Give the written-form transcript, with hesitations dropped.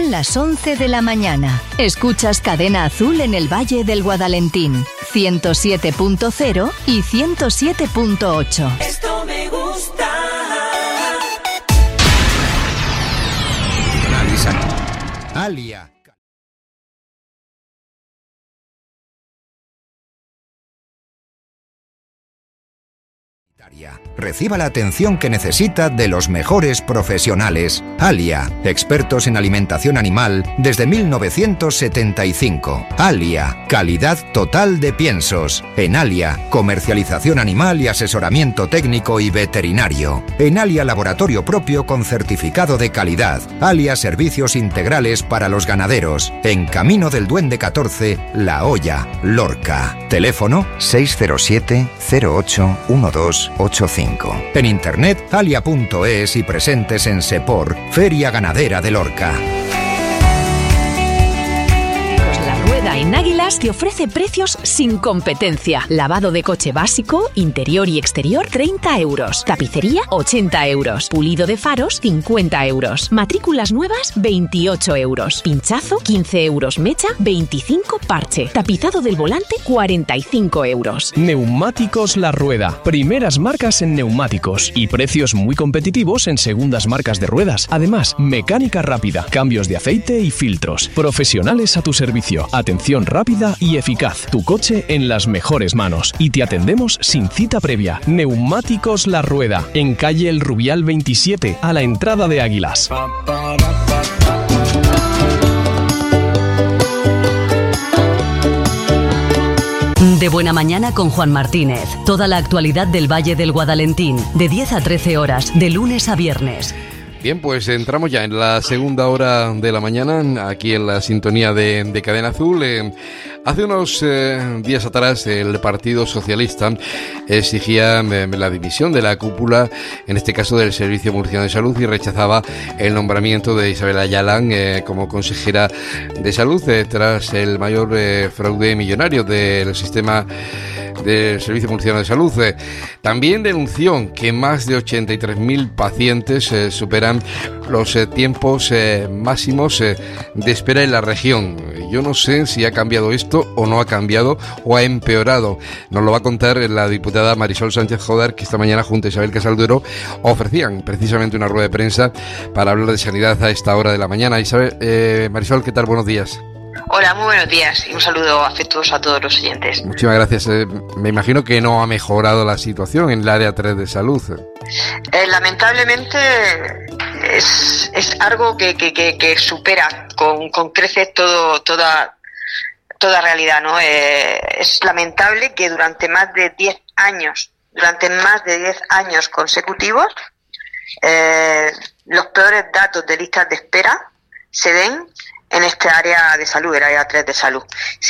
Son las 11 de la mañana. Escuchas Cadena Azul en el Valle del Guadalentín, 107.0 y 107.8. Esto me gusta. Alia. Reciba la atención que necesita de los mejores profesionales. Alia, expertos en alimentación animal desde 1975. Alia, calidad total de piensos. En Alia, comercialización animal y asesoramiento técnico y veterinario. En Alia, laboratorio propio con certificado de calidad. Alia, servicios integrales para los ganaderos. En Camino del Duende 14, La Hoya, Lorca. Teléfono 607 08 1285. En internet, alia.es y presentes en Sepor, Feria Ganadera de Lorca. En Águilas te ofrece precios sin competencia. Lavado de coche básico, interior y exterior, 30 euros. Tapicería, 80 euros. Pulido de faros, 50 euros. Matrículas nuevas, 28 euros. Pinchazo, 15 euros. Mecha, 25 parche. Tapizado del volante, 45 euros. Neumáticos La Rueda. Primeras marcas en neumáticos y precios muy competitivos en segundas marcas de ruedas. Además, mecánica rápida, cambios de aceite y filtros. Profesionales a tu servicio. Atención rápida y eficaz. Tu coche en las mejores manos. Y te atendemos sin cita previa. Neumáticos La Rueda. En calle El Rubial 27, a la entrada de Águilas. De Buena Mañana con Juan Martínez. Toda la actualidad del Valle del Guadalentín. De 10 a 13 horas, de lunes a viernes. Bien, pues entramos ya en la segunda hora de la mañana, aquí en la sintonía de Cadena Azul. Hace unos días atrás el Partido Socialista exigía la dimisión de la cúpula, en este caso del Servicio Murciano de Salud, y rechazaba el nombramiento de Isabel Ayalán como consejera de Salud tras el mayor fraude millonario del sistema del Servicio Murciano de Salud. También denunció que más de 83.000 pacientes superan los tiempos máximos de espera en la región. Yo no sé si ha cambiado esto o no ha cambiado o ha empeorado. Nos lo va a contar la diputada Marisol Sánchez Jodar, que esta mañana junto a Isabel Casal-Duero ofrecían precisamente una rueda de prensa para hablar de sanidad a esta hora de la mañana. Marisol, ¿qué tal? Buenos días. Hola, muy buenos días y un saludo afectuoso a todos los oyentes. Muchísimas gracias. Me imagino que no ha mejorado la situación en el área 3 de salud. Lamentablemente es algo que supera con creces toda realidad, ¿no? Es lamentable que durante más de 10 años consecutivos, los peores datos de listas de espera se den en este área de salud, el área 3 de salud.